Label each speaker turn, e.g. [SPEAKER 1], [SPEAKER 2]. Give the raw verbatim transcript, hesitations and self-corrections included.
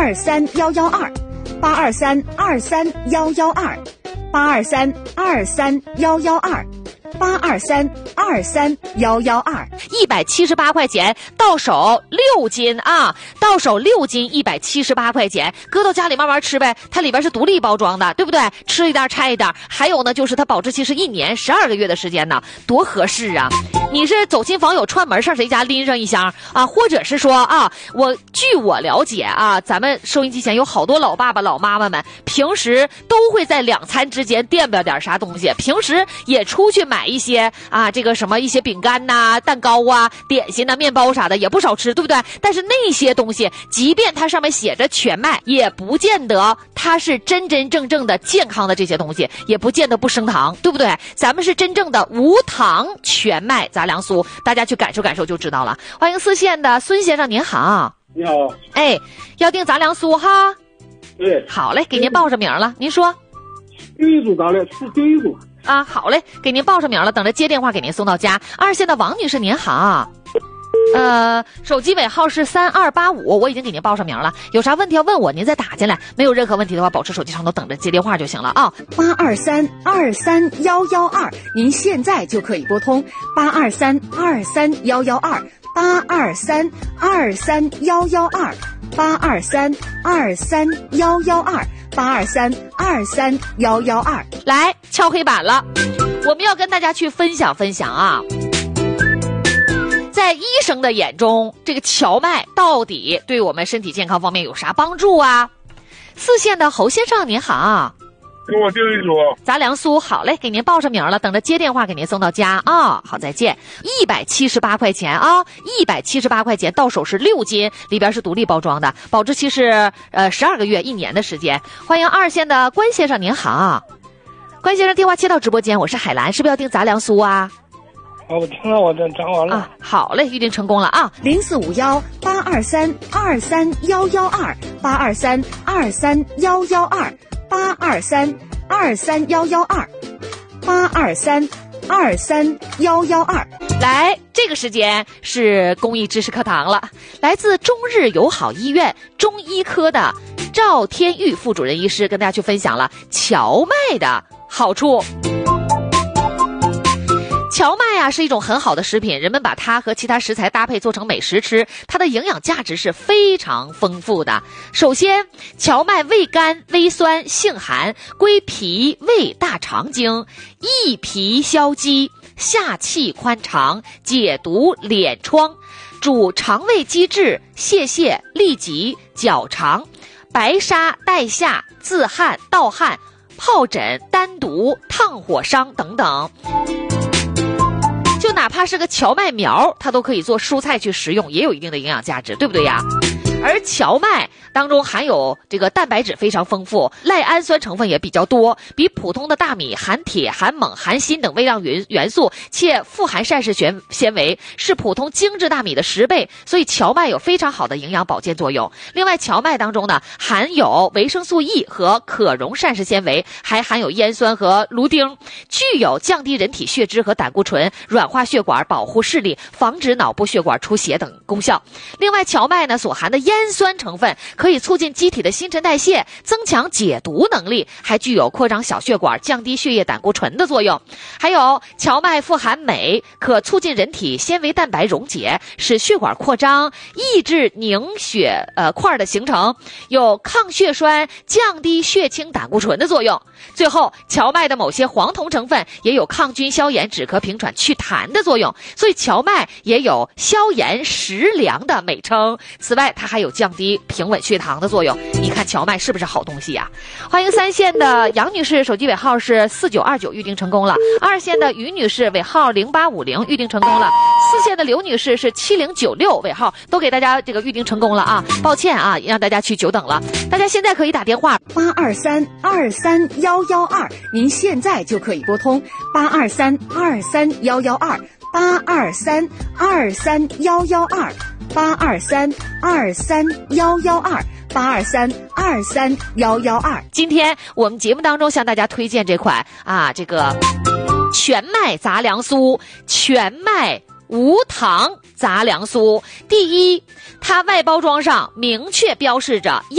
[SPEAKER 1] 二三幺幺二，八二三二三幺幺二，八二三二三幺幺二，八二三二三幺幺二。
[SPEAKER 2] 一百七十八块钱到手六斤啊，到手六斤一百七十八块钱，搁到家里慢慢吃呗。它里边是独立包装的，对不对？吃一袋拆一袋。还有呢，就是它保质期是一年十二个月的时间呢，多合适啊！你是走亲访友串门上谁家拎上一箱啊，或者是说啊，我据我了解啊，咱们收音机前有好多老爸爸老妈妈们，平时都会在两餐之间垫吧点啥东西，平时也出去买一些啊，这个什么一些饼干呐、蛋糕啊、点心呐、面包啥的也不少吃，对不对？但是那些东西，即便它上面写着全麦，也不见得它是真真正正的健康的这些东西，也不见得不升糖，对不对？咱们是真正的无糖全麦杂粮酥，大家去感受感受就知道了。欢迎四县的孙先生，您好。
[SPEAKER 3] 你好。
[SPEAKER 2] 哎，要订杂粮酥哈？
[SPEAKER 3] 对。
[SPEAKER 2] 好嘞，给您报上名了，您说。
[SPEAKER 3] 第一组杂粮是第一组。
[SPEAKER 2] 啊，好嘞，给您报上名了，等着接电话给您送到家。二线的王女士您好，呃，手机尾号是三二八五，我已经给您报上名了，有啥问题要问我，您再打进来，没有任何问题的话，保持手机上头等着接电话就行了啊。
[SPEAKER 1] 八二三二三幺幺二，您现在就可以拨通八二三二三幺幺二，八二三二三幺幺二，八二三二三幺幺二。八二三二三幺幺二，
[SPEAKER 2] 来敲黑板了，我们要跟大家去分享分享啊。在医生的眼中，这个荞麦到底对我们身体健康方面有啥帮助啊？四县的侯先生您好，
[SPEAKER 3] 给我订一组
[SPEAKER 2] 杂粮酥，好嘞，给您报上名了，等着接电话给您送到家啊、哦。好，再见。一百七十八块钱啊，一百七十八块钱，到手是六斤，里边是独立包装的，保质期是呃十二个月，一年的时间。欢迎二线的关先生，您好，关先生，电话接到直播间，我是海兰，是不是要订杂粮酥啊？
[SPEAKER 3] 好，我听了，我这讲完了
[SPEAKER 2] 啊。好嘞，预定成功了啊。
[SPEAKER 1] 零四五幺八二三二三幺幺二，八二三二三幺幺二。八二三二三幺幺二，八二三二三幺幺二。
[SPEAKER 2] 来，这个时间是公益知识课堂了。来自中日友好医院中医科的赵天玉副主任医师跟大家去分享了荞麦的好处。荞麦啊是一种很好的食品，人们把它和其他食材搭配做成美食吃，它的营养价值是非常丰富的。首先，荞麦味甘微酸性寒，归脾胃大肠经，益脾消积，下气宽肠，解毒敛疮，主肠胃积滞、泄泻、痢疾、绞肠、白沙带下、自汗、盗汗、疱疹、丹毒、烫火伤等等。就哪怕是个荞麦苗，它都可以做蔬菜去食用，也有一定的营养价值，对不对呀？而荞麦当中含有这个蛋白质非常丰富，赖氨酸成分也比较多，比普通的大米含铁、含锰、含锌等微量元元素，且富含膳食纤纤维，是普通精致大米的十倍，所以荞麦有非常好的营养保健作用。另外，荞麦当中呢含有维生素 E 和可溶膳食纤维，还含有烟酸和芦丁，具有降低人体血脂和胆固醇、软化血管、保护视力、防止脑部血管出血等功效。另外，荞麦呢所含的烟酸成分可以促进机体的新陈代谢，增强解毒能力，还具有扩张小血管、降低血液胆固醇的作用。还有荞麦富含镁，可促进人体纤维蛋白溶解，使血管扩张，抑制凝血呃块的形成，有抗血栓、降低血清胆固醇的作用。最后，荞麦的某些黄酮成分也有抗菌消炎、止咳平喘、祛痰的作用，所以荞麦也有消炎食粮的美称。此外，它还有降低平稳血糖的作用。你看荞麦是不是好东西呀、啊？欢迎三线的杨女士，手机尾号是四九二九，预定成功了。二线的于女士尾号零八五零，预定成功了。四线的刘女士是七零九六尾号，都给大家这个预定成功了啊！抱歉啊，让大家去久等了。大家现在可以打电话
[SPEAKER 1] 八二三二三幺幺二，您现在就可以拨通八二三二三幺幺二，八二三二三幺幺二，八二三二三幺幺二，八二三二三幺幺二。
[SPEAKER 2] 今天我们节目当中向大家推荐这款啊，这个全麦杂粮酥，全麦无糖杂粮酥。第一，它外包装上明确标示着